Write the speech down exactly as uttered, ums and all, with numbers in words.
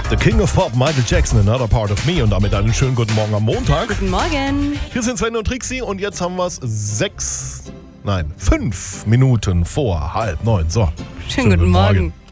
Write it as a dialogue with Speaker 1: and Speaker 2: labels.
Speaker 1: The King of Pop, Michael Jackson, Another Part of Me. Und damit einen schönen guten Morgen am Montag.
Speaker 2: Guten Morgen.
Speaker 1: Hier sind Sven und Trixie und jetzt haben wir es sechs, nein, fünf Minuten vor halb neun. So.
Speaker 2: Schönen, schönen guten, guten Morgen. Morgen.